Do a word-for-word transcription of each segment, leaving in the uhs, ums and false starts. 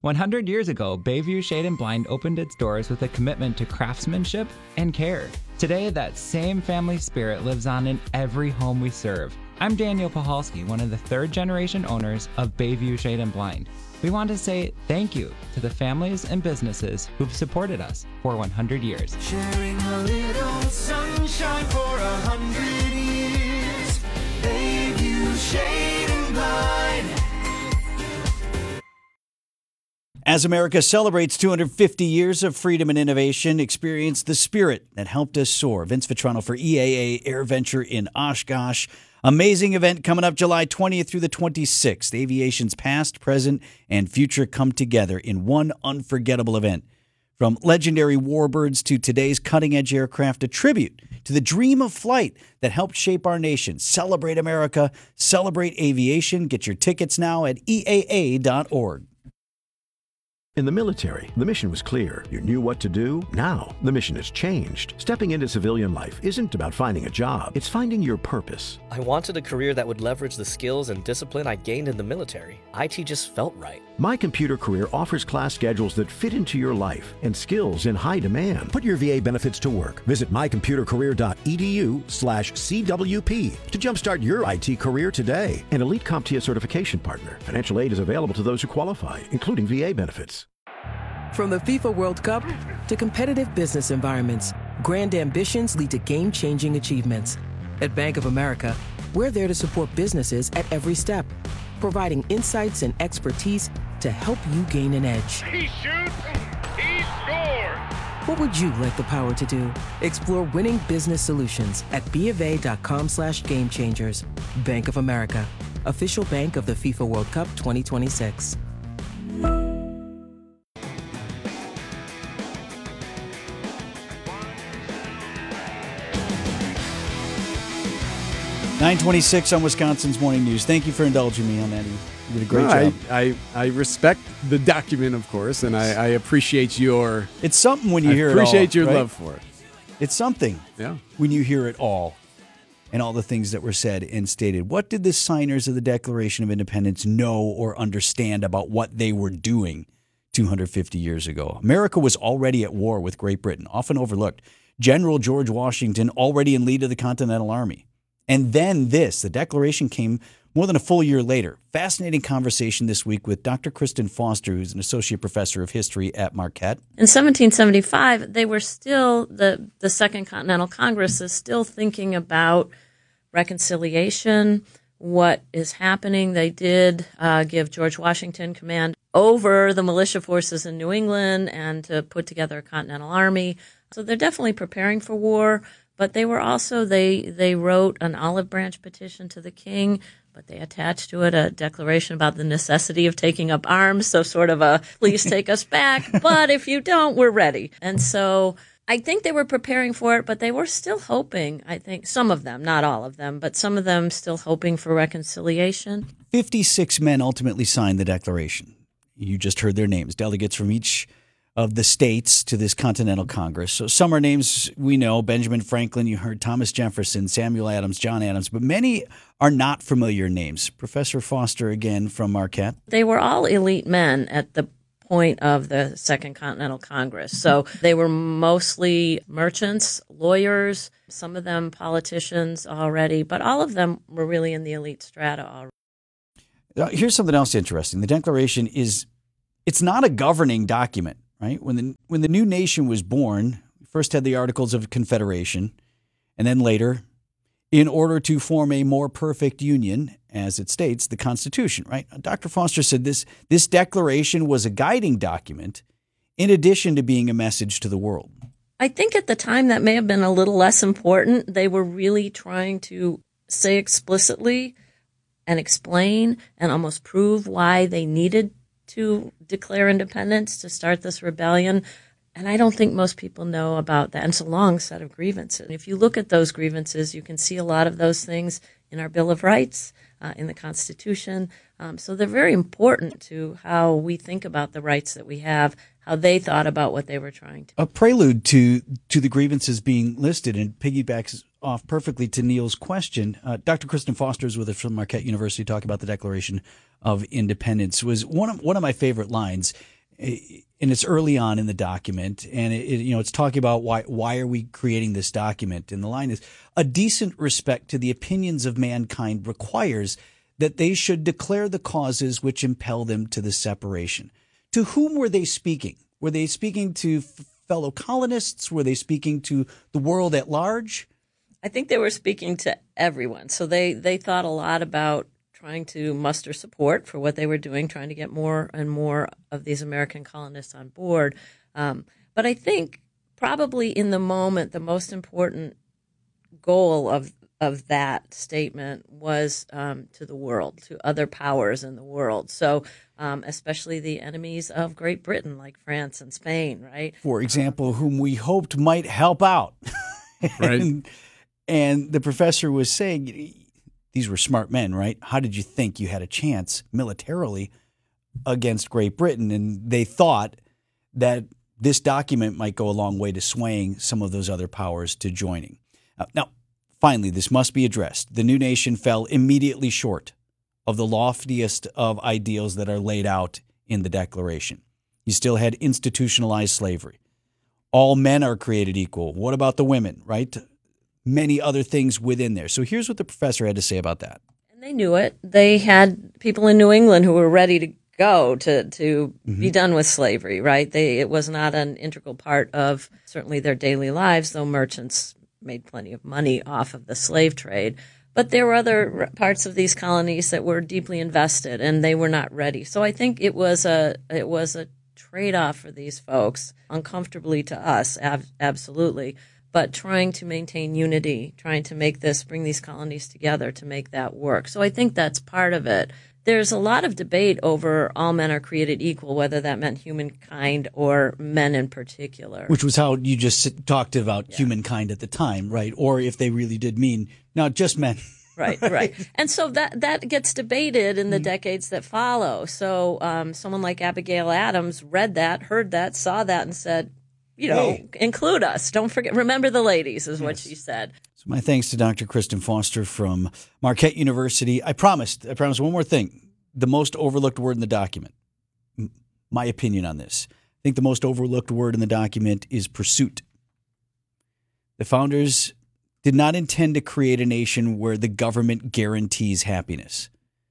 one hundred years ago, Bayview Shade and Blind opened its doors with a commitment to craftsmanship and care. Today, that same family spirit lives on in every home we serve. I'm Daniel Pahalski, one of the third-generation owners of Bayview Shade and Blind. We want to say thank you to the families and businesses who've supported us for one hundred years. Sharing a little sunshine for a hundred years. Bayview Shade and Blind. As America celebrates two hundred fifty years of freedom and innovation, experience the spirit that helped us soar. Vince Vitrano for E A A AirVenture in Oshkosh. Amazing event coming up July twentieth through the twenty-sixth. Aviation's past, present, and future come together in one unforgettable event. From legendary warbirds to today's cutting-edge aircraft, a tribute to the dream of flight that helped shape our nation. Celebrate America. Celebrate aviation. Get your tickets now at E A A dot org. In the military, the mission was clear. You knew what to do. Now, the mission has changed. Stepping into civilian life isn't about finding a job. It's finding your purpose. I wanted a career that would leverage the skills and discipline I gained in the military. I T just felt right. My Computer Career offers class schedules that fit into your life and skills in high demand. Put your V A benefits to work. Visit my computer career dot e d u slash C W P to jumpstart your I T career today. An elite CompTIA certification partner. Financial aid is available to those who qualify, including V A benefits. From the FIFA World Cup to competitive business environments, grand ambitions lead to game-changing achievements. At Bank of America, we're there to support businesses at every step, providing insights and expertise to help you gain an edge. He shoots, he scores! What would you like the power to do? Explore winning business solutions at BofA.com slash game changers. Bank of America, official bank of the FIFA World Cup twenty twenty-six. nine twenty-six on Wisconsin's Morning News. Thank you for indulging me on that. You did a great no, job. I, I, I respect the document, of course, and I, I appreciate your... It's something when you I hear it all. I appreciate your right? love for it. It's something yeah. when you hear it all and all the things that were said and stated. What did the signers of the Declaration of Independence know or understand about what they were doing two hundred fifty years ago? America was already at war with Great Britain, often overlooked. General George Washington already in lead of the Continental Army. And then this, the Declaration came more than a full year later. Fascinating conversation this week with Doctor Kristen Foster, who's an associate professor of history at Marquette. In seventeen seventy-five, they were still, the, the Second Continental Congress is still thinking about reconciliation, what is happening. They did uh, give George Washington command over the militia forces in New England and to put together a Continental Army. So they're definitely preparing for war. But they were also, they, they wrote an olive branch petition to the king, but they attached to it a declaration about the necessity of taking up arms. So sort of a, please take us back. But if you don't, we're ready. And so I think they were preparing for it, but they were still hoping, I think, some of them, not all of them, but some of them still hoping for reconciliation. fifty-six men ultimately signed the Declaration. You just heard their names, delegates from each of the states to this Continental Congress. So some are names we know, Benjamin Franklin, you heard Thomas Jefferson, Samuel Adams, John Adams, but many are not familiar names. Professor Foster, again, from Marquette. They were all elite men at the point of the Second Continental Congress. So they were mostly merchants, lawyers, some of them politicians already, but all of them were really in the elite strata already. Uh, here's something else interesting. The Declaration is, it's not a governing document. Right? When the when the new nation was born, we first had the Articles of Confederation, and then later, in order to form a more perfect union, as it states, the Constitution. Right? Doctor Foster said this this declaration was a guiding document, in addition to being a message to the world. I think at the time that may have been a little less important. They were really trying to say explicitly and explain and almost prove why they needed to declare independence, to start this rebellion. And I don't think most people know about that. And it's a long set of grievances. And if you look at those grievances, you can see a lot of those things in our Bill of Rights. uh, in the Constitution. Um, so they're very important to how we think about the rights that we have, how they thought about what they were trying to. A prelude to to the grievances being listed and piggybacks off perfectly to Neil's question. Uh, Doctor Kristen Foster is with us from Marquette University talking about the Declaration of Independence. Was one of one of my favorite lines, and it's early on in the document, and it, it, you know it's talking about why why are we creating this document, and the line is, "A decent respect to the opinions of mankind requires that they should declare the causes which impel them to the separation." To whom were they speaking? Were they speaking to f- fellow colonists? Were they speaking to the world at large? I think they were speaking to everyone. So they, they thought a lot about trying to muster support for what they were doing, trying to get more and more of these American colonists on board. Um, but I think probably in the moment, the most important goal of of that statement was um, to the world, to other powers in the world. So um, especially the enemies of Great Britain, like France and Spain, right? For example, whom we hoped might help out. Right. and, and the professor was saying, these were smart men, right? How did you think you had a chance militarily against Great Britain? And they thought that this document might go a long way to swaying some of those other powers to joining. Uh, now, finally, this must be addressed. The new nation fell immediately short of the loftiest of ideals that are laid out in the Declaration. You still had institutionalized slavery. All men are created equal. What about the women, right? Many other things within there. So here's what the professor had to say about that. And they knew it. They had people in New England who were ready to go to to mm-hmm. be done with slavery, right? They it was not an integral part of certainly their daily lives, though merchants made plenty of money off of the slave trade. But there were other parts of these colonies that were deeply invested, and they were not ready. So I think it was a it was a trade-off for these folks, uncomfortably to us, ab- absolutely, but trying to maintain unity, trying to make this, bring these colonies together to make that work. So I think that's part of it. There's a lot of debate over all men are created equal, whether that meant humankind or men in particular. Which was how you just talked about yeah. humankind at the time, right? Or if they really did mean not just men. Right, right. And so that, that gets debated in the mm-hmm. decades that follow. So um, someone like Abigail Adams read that, heard that, saw that, and said, you know, hey. include us. Don't forget, remember the ladies is yes. what she said. So my thanks to Doctor Kristen Foster from Marquette University. I promised, I promised one more thing. The most overlooked word in the document, my opinion on this. I think the most overlooked word in the document is pursuit. The founders did not intend to create a nation where the government guarantees happiness.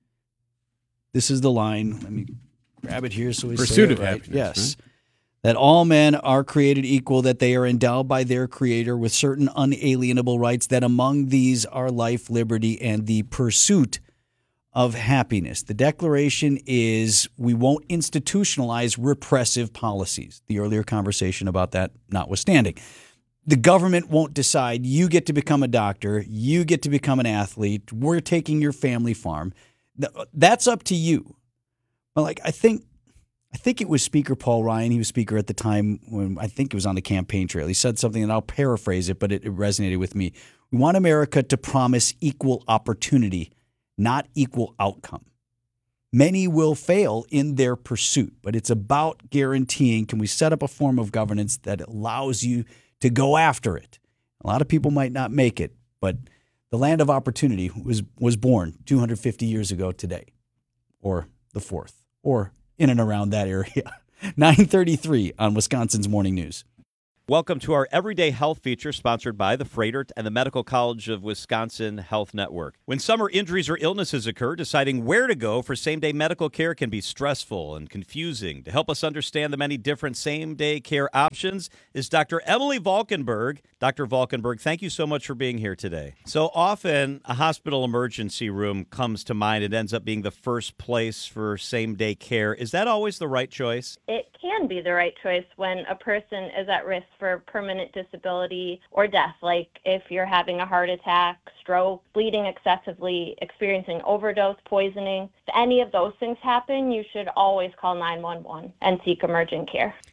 This is the line. Let me grab it here so we pursuit say it of right. happiness. Yes. Right? That all men are created equal, that they are endowed by their Creator with certain unalienable rights, that among these are life, liberty, and the pursuit of happiness. The Declaration is we won't institutionalize repressive policies. The earlier conversation about that notwithstanding. The government won't decide you get to become a doctor, you get to become an athlete, we're taking your family farm. That's up to you. But like I think I think it was Speaker Paul Ryan. He was Speaker at the time when I think it was on the campaign trail. He said something, and I'll paraphrase it, but it, it resonated with me. We want America to promise equal opportunity, not equal outcome. Many will fail in their pursuit, but it's about guaranteeing, can we set up a form of governance that allows you to go after it? A lot of people might not make it, but the land of opportunity was, was born two hundred fifty years ago today, or the fourth, or in and around that area. nine thirty-three on Wisconsin's Morning News. Welcome to our Everyday Health feature sponsored by the Freighter and the Medical College of Wisconsin Health Network. When summer injuries or illnesses occur, deciding where to go for same-day medical care can be stressful and confusing. To help us understand the many different same-day care options is Doctor Emily Valkenburg. Doctor Valkenburg, thank you so much for being here today. So often, a hospital emergency room comes to mind. It ends up being the first place for same-day care. Is that always the right choice? It can be the right choice when a person is at risk for permanent disability or death, like if you're having a heart attack, stroke, bleeding excessively, experiencing overdose, poisoning. If any of those things happen, you should always call nine one one and seek emergent care.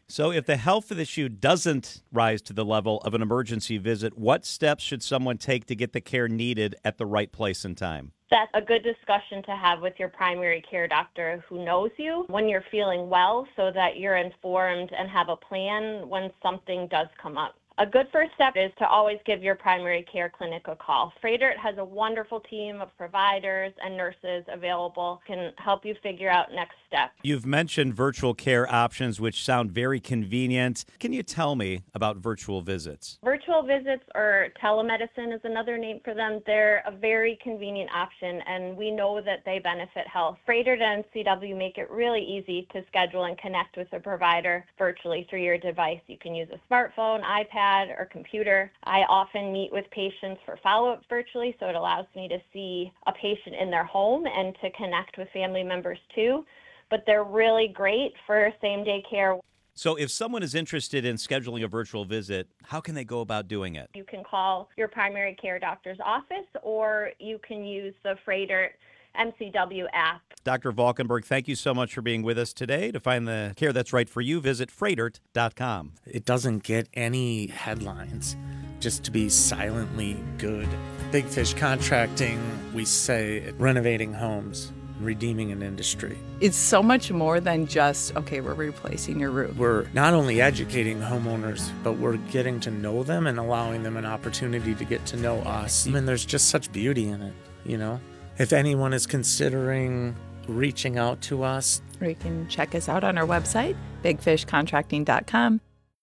So if the health issue doesn't rise to the level of an emergency visit, what steps should someone take to get the care needed at the right place and time? That's a good discussion to have with your primary care doctor who knows you when you're feeling well, so that you're informed and have a plan when something does come up. A good first step is to always give your primary care clinic a call. Froedtert has a wonderful team of providers and nurses available, can help you figure out next steps. You've mentioned virtual care options, which sound very convenient. Can you tell me about virtual visits? Virtual visits, or telemedicine is another name for them. They're a very convenient option, and we know that they benefit health. Froedtert and C W make it really easy to schedule and connect with a provider virtually through your device. You can use a smartphone, iPad, or computer. I often meet with patients for follow-up virtually, so it allows me to see a patient in their home and to connect with family members too. But they're really great for same-day care. So if someone is interested in scheduling a virtual visit, how can they go about doing it? You can call your primary care doctor's office, or you can use the Froedtert M C W app. Doctor Valkenburg, thank you so much for being with us today. To find the care that's right for you, visit Froedtert dot com. It doesn't get any headlines, just to be silently good. Big Fish Contracting, we say, renovating homes, redeeming an industry. It's so much more than just, okay, we're replacing your roof. We're not only educating homeowners, but we're getting to know them and allowing them an opportunity to get to know us. I mean, there's just such beauty in it, you know? If anyone is considering reaching out to us, or you can check us out on our website, big fish contracting dot com.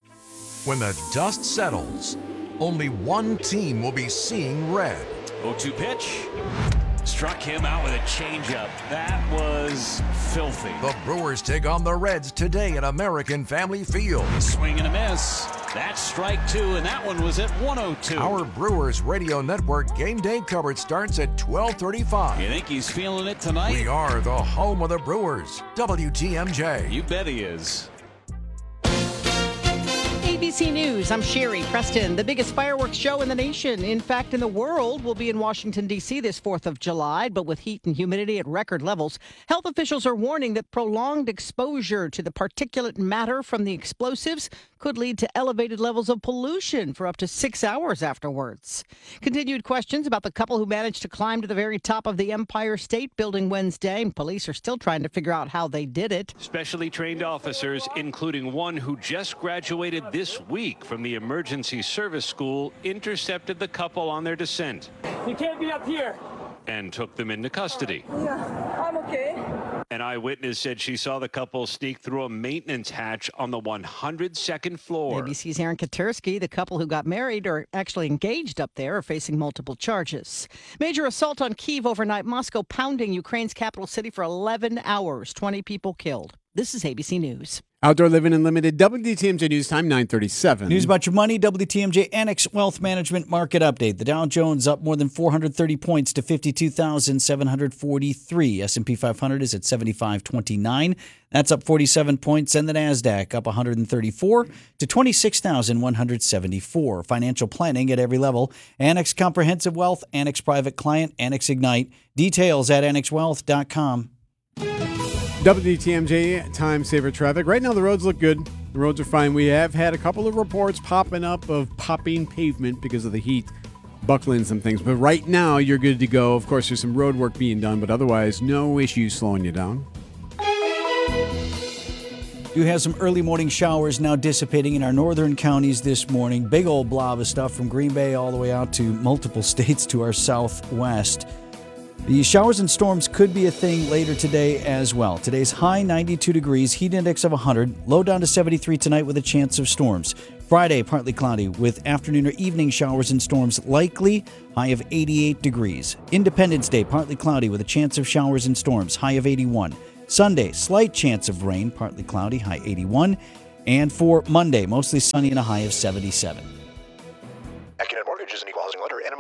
When the dust settles, only one team will be seeing red. oh two pitch. Struck him out with a changeup. That was filthy. The Brewers take on the Reds today at American Family Field. Swing and a miss. That's strike two, and that one was at one oh two. Our Brewers Radio Network game day coverage starts at twelve thirty-five. You think he's feeling it tonight? We are the home of the Brewers. W T M J. You bet he is. A B C News, I'm Sherry Preston. The biggest fireworks show in the nation, in fact in the world, will be in Washington, D C this fourth of July, but with heat and humidity at record levels. Health officials are warning that prolonged exposure to the particulate matter from the explosives could lead to elevated levels of pollution for up to six hours afterwards. Continued questions about the couple who managed to climb to the very top of the Empire State Building Wednesday. Police are still trying to figure out how they did it. Specially trained officers, including one who just graduated this week from the emergency service school, intercepted the couple on their descent. You can't be up here. And took them into custody. Yeah, I'm okay. An eyewitness said she saw the couple sneak through a maintenance hatch on the one hundred second floor. A B C's Aaron Katersky, the couple who got married or actually engaged up there, are facing multiple charges. Major assault on Kyiv overnight. Moscow pounding Ukraine's capital city for eleven hours. twenty people killed. This is A B C News. Outdoor Living Unlimited, W T M J News Time, nine thirty-seven. News about your money, W T M J Annex Wealth Management Market Update. The Dow Jones up more than four hundred thirty points to fifty-two thousand seven hundred forty-three. S and P five hundred is at seventy-five twenty-nine. That's up forty-seven points. And the NASDAQ up one hundred thirty-four to twenty-six thousand one hundred seventy-four. Financial planning at every level. Annex Comprehensive Wealth, Annex Private Client, Annex Ignite. Details at annex wealth dot com. W T M J time saver traffic. Right now, the roads look good. The roads are fine. We have had a couple of reports popping up of popping pavement because of the heat, buckling some things. But right now, you're good to go. Of course, there's some road work being done, but otherwise, no issues slowing you down. You have some early morning showers now dissipating in our northern counties this morning. Big old blob of stuff from Green Bay all the way out to multiple states to our southwest. The showers and storms could be a thing later today as well. Today's high ninety-two degrees, heat index of one hundred, low down to seventy-three tonight with a chance of storms. Friday, partly cloudy with afternoon or evening showers and storms likely, high of eighty-eight degrees. Independence Day, partly cloudy with a chance of showers and storms, high of eighty-one. Sunday, slight chance of rain, partly cloudy, high eighty-one. And for Monday, mostly sunny and a high of seventy-seven. Accunet Mortgage is an equal housing lender. N M L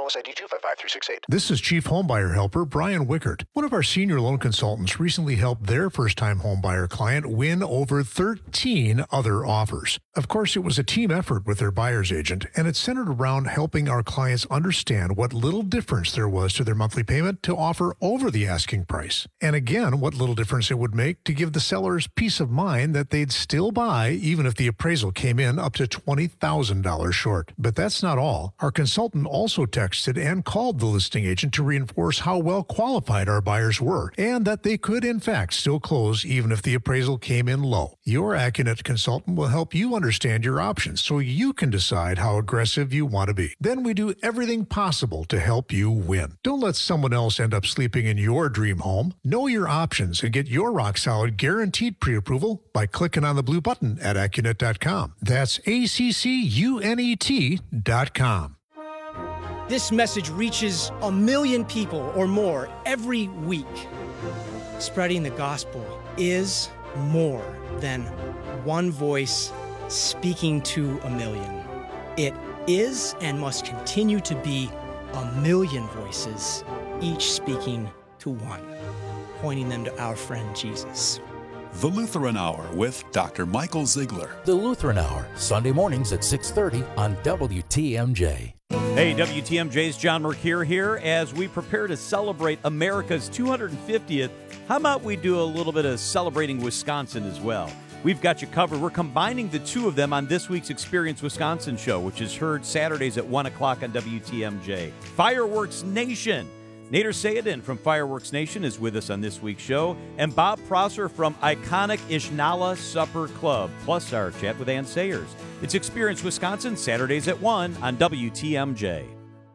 N M L S I D two five five three six eight. This is Chief Homebuyer Helper Brian Wickert. One of our senior loan consultants recently helped their first-time homebuyer client win over thirteen other offers. Of course, it was a team effort with their buyer's agent, and it centered around helping our clients understand what little difference there was to their monthly payment to offer over the asking price. And again, what little difference it would make to give the sellers peace of mind that they'd still buy even if the appraisal came in up to twenty thousand dollars short. But that's not all. Our consultant also texted and called the listing agent to reinforce how well qualified our buyers were and that they could in fact still close even if the appraisal came in low. Your AccuNet consultant will help you understand your options so you can decide how aggressive you want to be. Then we do everything possible to help you win. Don't let someone else end up sleeping in your dream home. Know your options and get your rock-solid guaranteed pre-approval by clicking on the blue button at AccuNet dot com. That's A C C U N E T dot com. This message reaches a million people or more every week. Spreading the gospel is more than one voice speaking to a million. It is and must continue to be a million voices, each speaking to one, pointing them to our friend Jesus. The Lutheran Hour with Doctor Michael Ziegler. The Lutheran Hour, Sunday mornings at six thirty on W T M J. Hey, W T M J's John Mercure here. As we prepare to celebrate America's two hundred fiftieth, how about we do a little bit of celebrating Wisconsin as well? We've got you covered. We're combining the two of them on this week's Experience Wisconsin show, which is heard Saturdays at one o'clock on W T M J. Fireworks Nation. Nader Sayedin from Fireworks Nation is with us on this week's show, and Bob Prosser from iconic Ishnala Supper Club, plus our chat with Ann Sayers. It's Experience Wisconsin, Saturdays at one on W T M J.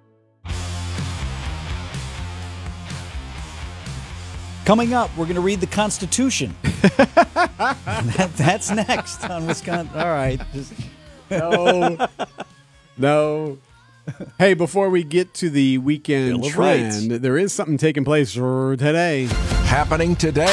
Coming up, we're going to read the Constitution. that, that's next on Wisconsin. All right. Just... No. No. Hey, before we get to the weekend trend, right. There is something taking place today. Happening today.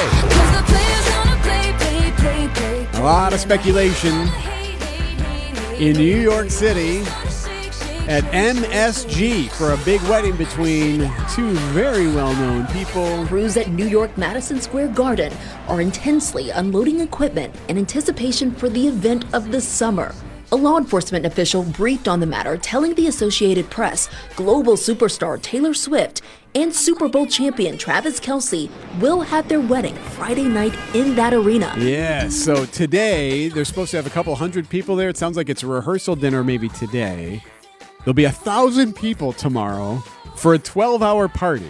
A lot of speculation in New York City at M S G for a big wedding between two very well-known people. Crews at New York Madison Square Garden are intensely unloading equipment in anticipation for the event of the summer. A law enforcement official briefed on the matter, telling the Associated Press global superstar Taylor Swift and Super Bowl champion Travis Kelce will have their wedding Friday night in that arena. Yeah, so today they're supposed to have a couple hundred people there. It sounds like it's a rehearsal dinner maybe today. There'll be a thousand people tomorrow for a twelve-hour party.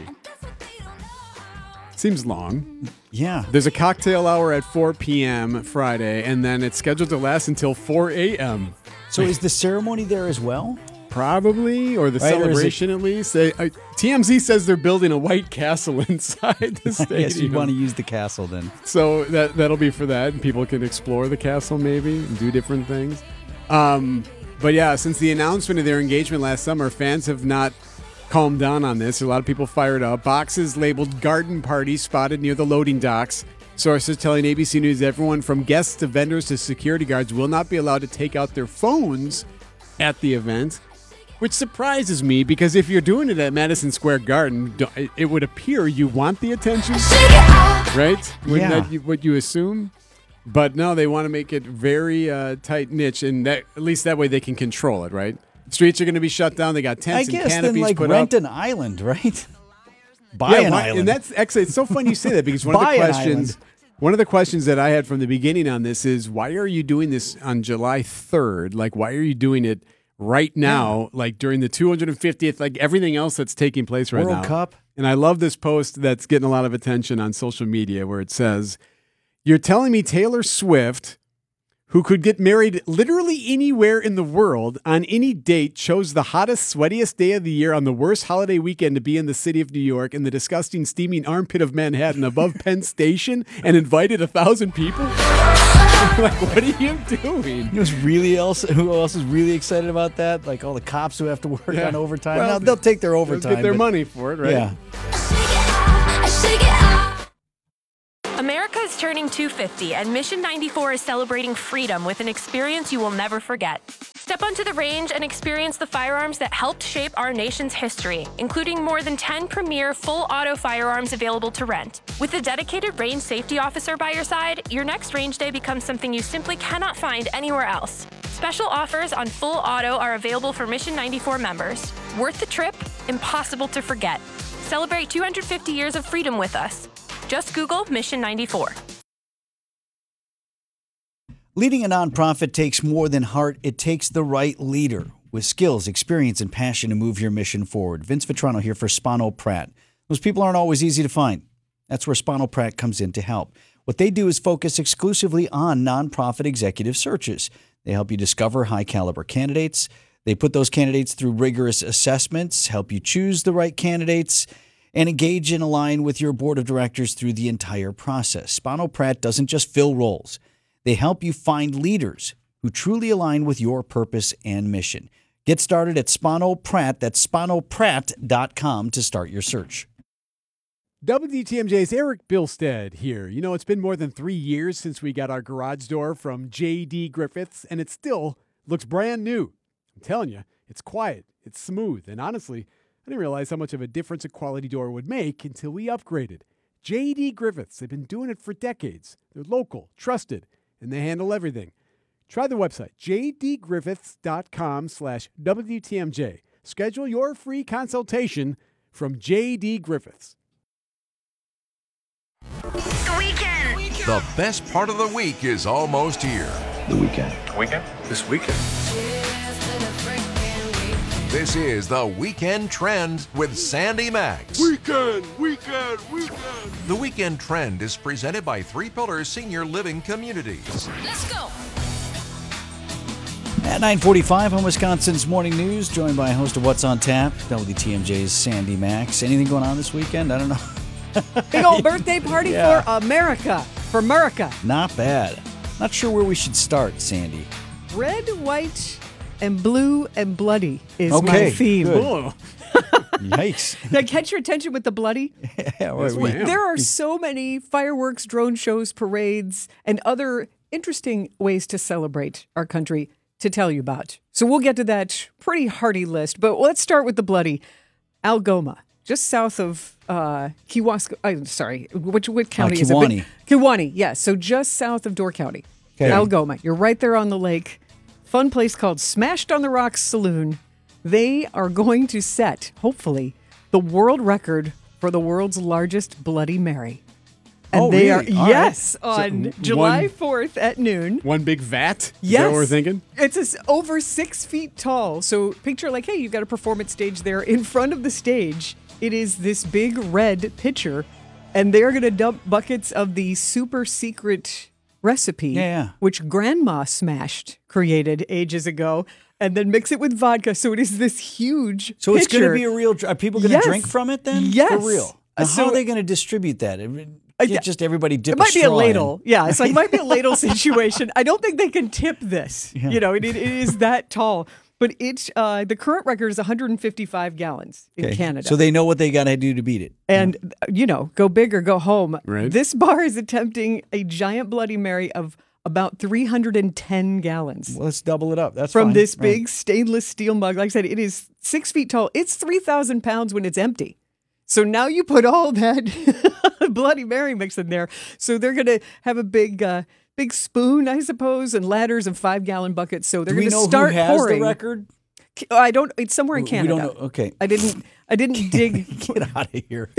Seems long. Yeah. There's a cocktail hour at four p.m. Friday, and then it's scheduled to last until four a.m. So is the ceremony there as well? Probably, or the right, celebration or it... at least. They, uh, T M Z says they're building a White Castle inside the stadium. Yes, you want to use the castle then. So that, that'll be for that, and people can explore the castle maybe and do different things. Um, but yeah, since the announcement of their engagement last summer, fans have not calmed down on this. A lot of people fired up. Boxes labeled garden party spotted near the loading docks. Sources telling A B C News everyone from guests to vendors to security guards will not be allowed to take out their phones at the event, which surprises me because if you're doing it at Madison Square Garden, it would appear you want the attention, right? Wouldn't yeah. that what you assume? But no, they want to make it very uh, tight niche, and that, at least that way they can control it, right? Streets are going to be shut down. They got tents I guess and canopies then, like, put rent up. an island, right? Buy yeah, an why, island. and that's actually it's so funny you say that because one of the questions, one of the questions that I had from the beginning on this is why are you doing this on July third? Like, why are you doing it right now? Yeah. Like during the two hundred fiftieth, like everything else that's taking place right World now. World Cup. And I love this post that's getting a lot of attention on social media where it says, "You're telling me Taylor Swift, who could get married literally anywhere in the world on any date, chose the hottest, sweatiest day of the year on the worst holiday weekend to be in the city of New York in the disgusting, steaming armpit of Manhattan above Penn Station and invited a thousand people?" Like, what are you doing? You know, really else, who else is really excited about that? Like all the cops who have to work yeah. on overtime. Well, now, they'll take their overtime. They'll get their but, money for it, right? Yeah. America is turning two hundred fifty, and Mission ninety-four is celebrating freedom with an experience you will never forget. Step onto the range and experience the firearms that helped shape our nation's history, including more than ten premier full-auto firearms available to rent. With a dedicated range safety officer by your side, your next range day becomes something you simply cannot find anywhere else. Special offers on full auto are available for Mission ninety-four members. Worth the trip, impossible to forget. Celebrate two hundred fifty years of freedom with us. Just Google Mission ninety-four. Leading a nonprofit takes more than heart. It takes the right leader with skills, experience, and passion to move your mission forward. Vince Vitrano here for Spano Pratt. Those people aren't always easy to find. That's where Spano Pratt comes in to help. What they do is focus exclusively on nonprofit executive searches. They help you discover high-caliber candidates. They put those candidates through rigorous assessments, help you choose the right candidates, and engage and align with your board of directors through the entire process. Spano Pratt doesn't just fill roles. They help you find leaders who truly align with your purpose and mission. Get started at Spano Pratt. That's spano pratt dot com to start your search. W T M J's Eric Bilstead here. You know, it's been more than three years since we got our garage door from J D Griffiths, and it still looks brand new. I'm telling you, it's quiet, it's smooth, and honestly, I didn't realize how much of a difference a quality door would make until we upgraded. J D Griffiths, they've been doing it for decades. They're local, trusted, and they handle everything. Try the website, j d griffiths dot com slash W T M J. Schedule your free consultation from J D Griffiths. The weekend. The best part of the week is almost here. The weekend. Weekend? This weekend. This is the Weekend Trend with Sandy Max. Weekend, weekend, weekend. The Weekend Trend is presented by Three Pillars Senior Living Communities. Let's go. At nine forty-five on Wisconsin's Morning News, joined by a host of What's on Tap, W T M J's Sandy Max. Anything going on this weekend? I don't know. Big old birthday party Yeah. for America. For America. Not bad. Not sure where we should start, Sandy. Red, white, and blue and bloody is Okay, my theme. good. Yikes. Now, catch your attention with the bloody. Yeah, right, we- There are so many fireworks, drone shows, parades, and other interesting ways to celebrate our country to tell you about. So we'll get to that pretty hearty list. But let's start with the bloody. Algoma, just south of uh, Kewaska. I'm sorry, which, which county Uh, is it? Kewanee. Kewanee, yes. So just south of Door County. Okay. Algoma. You're right there on the lake. Fun place called Smashed on the Rocks Saloon. They are going to set, hopefully, the world record for the world's largest Bloody Mary. And Oh, they really? are, All yes, right. So on one- July fourth at noon. One big vat? Is Yes. that what we're thinking? It's a s over six feet tall. So picture like, hey, you've got a performance stage there. In front of the stage, it is this big red pitcher, and they're going to dump buckets of the super secret recipe, Yeah, yeah. which Grandma Smashed created ages ago, and then mix it with vodka. So it is this huge So it's going to pitcher. be a real. Are people going to Yes. drink from it then? Yes. For real. Now, Uh, how so- are they going to distribute that? It- Uh, Can't just everybody dip It might a be a straw in. ladle. Yeah, it's like might be a ladle situation. I don't think they can tip this. Yeah. You know, it, it is that tall. But it's uh, the current record is one hundred fifty-five gallons in Okay. Canada. So they know what they got to do to beat it. and uh, you know, go big or go home. Right. This bar is attempting a giant Bloody Mary of about three hundred ten gallons. Well, let's double it up. That's from fine. this Right. big stainless steel mug. Like I said, it is six feet tall. It's three thousand pounds when it's empty. So now you put all that Bloody Mary mix in there. So they're going to have a big, uh, big spoon, I suppose, and ladders and five gallon buckets. So they're Do we going to know start who has pouring. the record? I don't. It's somewhere in We Canada. don't know. Okay. I didn't. I didn't dig. Get out of here.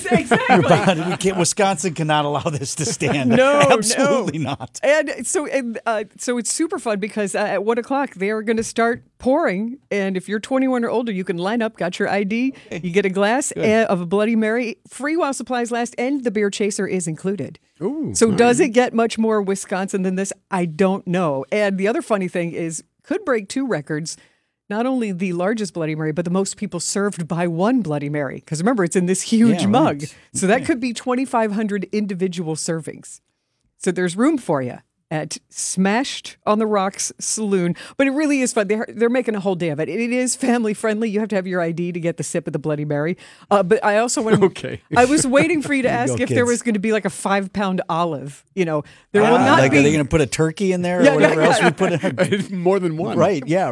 Exactly. we can't, Wisconsin cannot allow this to stand. No, Absolutely no. not. And so, and, uh, so it's super fun because uh, at one o'clock they are going to start pouring. And if you're twenty-one or older, you can line up. Got your I D. You get a glass uh, of a Bloody Mary, free while supplies last, and the beer chaser is included. Ooh, so all does right. it get much more Wisconsin than this? I don't know. And the other funny thing is, could break two records. Not only the largest Bloody Mary, but the most people served by one Bloody Mary. Because remember, it's in this huge Yeah, mug. right. So that could be twenty-five hundred individual servings. So there's room for you at Smashed on the Rocks Saloon. But it really is fun. They're, they're making a whole day of it. It is family friendly. You have to have your I D to get the sip of the Bloody Mary. Uh, but I also want to... Okay. I was waiting for you to There you ask go, if there kids. was going to be like a five pound olive. You know, there will Ah, not like, be... are they going to put a turkey in there or Yeah, whatever yeah, else yeah. we put in? More than one. Right, yeah.